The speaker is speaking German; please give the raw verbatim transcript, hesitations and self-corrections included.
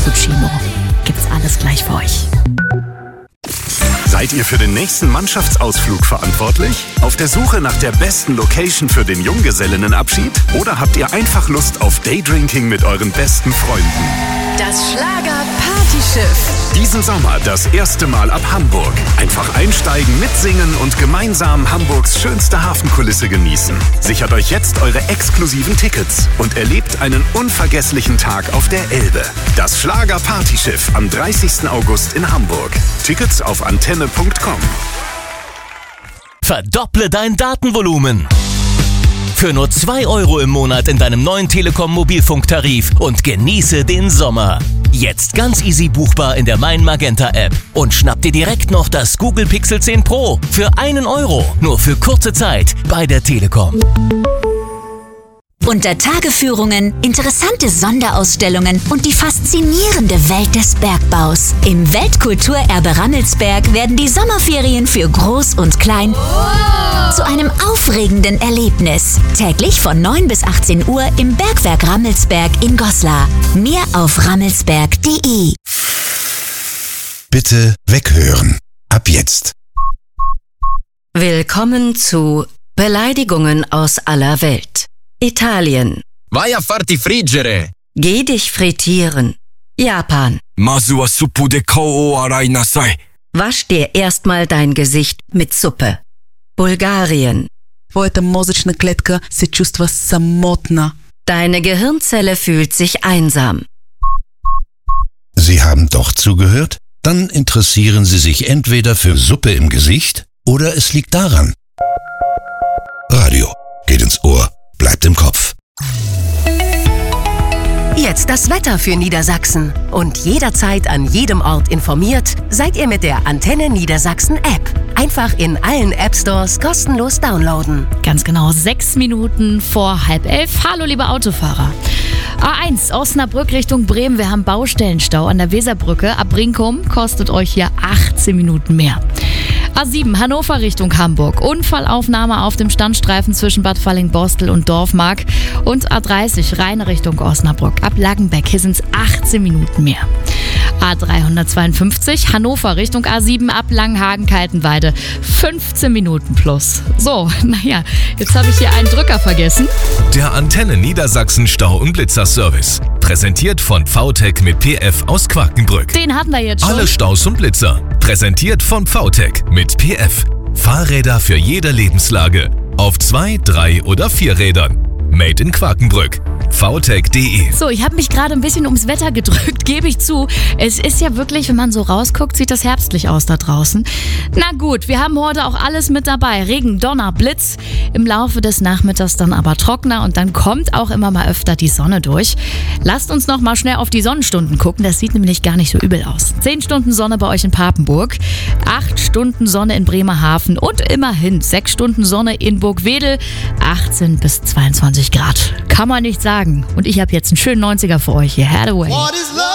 Cappuccino. Gibt's alles gleich für euch. Seid ihr für den nächsten Mannschaftsausflug verantwortlich? Auf der Suche nach der besten Location für den Junggesellinnenabschied? Oder habt ihr einfach Lust auf Daydrinking mit euren besten Freunden? Das Schlager-Partyschiff. Diesen Sommer das erste Mal ab Hamburg. Einfach einsteigen, mitsingen und gemeinsam Hamburgs schönste Hafenkulisse genießen. Sichert euch jetzt eure exklusiven Tickets und erlebt einen unvergesslichen Tag auf der Elbe. Das Schlager-Partyschiff am dreißigsten August in Hamburg. Tickets auf antenne punkt com. Verdopple dein Datenvolumen. Für nur zwei Euro im Monat in deinem neuen Telekom-Mobilfunktarif und genieße den Sommer. Jetzt ganz easy buchbar in der Mein Magenta App. Und schnapp dir direkt noch das Google Pixel zehn Pro für einen Euro. Nur für kurze Zeit bei der Telekom. Unter Tageführungen, interessante Sonderausstellungen und die faszinierende Welt des Bergbaus. Im Weltkulturerbe Rammelsberg werden die Sommerferien für Groß und Klein zu einem aufregenden Erlebnis. Täglich von neun bis achtzehn Uhr im Bergwerk Rammelsberg in Goslar. Mehr auf rammelsberg punkt de. Bitte weghören. Ab jetzt. Willkommen zu Beleidigungen aus aller Welt. Italien. Vai a farti friggere. Geh dich frittieren. Japan. Masu wa suppu de kou o arai nasai. Wasch dir erstmal dein Gesicht mit Suppe. Bulgarien. Твоята мозъчна клетка се чувства самотна. Deine Gehirnzelle fühlt sich einsam. Sie haben doch zugehört? Dann interessieren Sie sich entweder für Suppe im Gesicht oder es liegt daran. Radio geht ins Ohr, bleibt im Kopf. Jetzt das Wetter für Niedersachsen. Und jederzeit an jedem Ort informiert, seid ihr mit der Antenne Niedersachsen App. Einfach in allen App Stores kostenlos downloaden. Ganz genau sechs Minuten vor halb elf. Hallo, liebe Autofahrer. A eins, Osnabrück Richtung Bremen. Wir haben Baustellenstau an der Weserbrücke. Ab Brinkum kostet euch hier achtzehn Minuten mehr. A sieben, Hannover Richtung Hamburg. Unfallaufnahme auf dem Standstreifen zwischen Bad Falling-Borstel und Dorfmark. Und A dreißig, Rhein Richtung Osnabrück. Ab Laggenbeck, hier sind es achtzehn Minuten mehr. A dreihundertzweiundfünfzig, Hannover Richtung A sieben, ab Langenhagen-Kaltenweide. fünfzehn Minuten plus. So, naja, jetzt habe ich hier einen Drücker vergessen. Der Antenne Niedersachsen Stau- und Blitzerservice. Präsentiert von V T E C mit P F aus Quakenbrück. Den hatten wir jetzt schon. Alle Staus und Blitzer. Präsentiert von V T E C mit P F. Fahrräder für jede Lebenslage. Auf zwei, drei oder vier Rädern. Made in Quakenbrück. v tech punkt de. So, ich habe mich gerade ein bisschen ums Wetter gedrückt, gebe ich zu. Es ist ja wirklich, wenn man so rausguckt, sieht das herbstlich aus da draußen. Na gut, wir haben heute auch alles mit dabei. Regen, Donner, Blitz. Im Laufe des Nachmittags dann aber trockener und dann kommt auch immer mal öfter die Sonne durch. Lasst uns noch mal schnell auf die Sonnenstunden gucken. Das sieht nämlich gar nicht so übel aus. Zehn Stunden Sonne bei euch in Papenburg, acht Stunden Sonne in Bremerhaven und immerhin sechs Stunden Sonne in Burgwedel, achtzehn bis zweiundzwanzig Grad. Kann man nicht sagen. Und ich habe jetzt einen schönen neunziger für euch hier. Hathaway.